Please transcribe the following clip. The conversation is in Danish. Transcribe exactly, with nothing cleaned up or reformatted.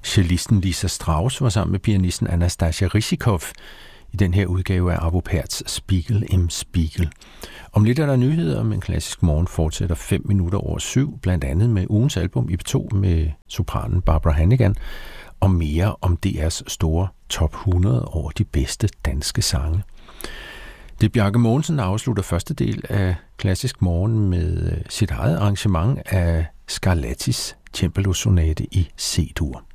Cellisten Lisa Strauss var sammen med pianisten Anastasia Rishikov i den her udgave af Arvo Pärts Spiegel im Spiegel. Om lidt er der nyheder, men Klassisk Morgen fortsætter fem minutter over syv, blandt andet med ugens album i P to med sopranen Barbara Hannigan, og mere om D R's store top hundrede over de bedste danske sange. Det er Bjarke Mogensen, der afslutter første del af Klassisk Morgen med sit eget arrangement af Scarlattis Cembalo-sonate i C-dur.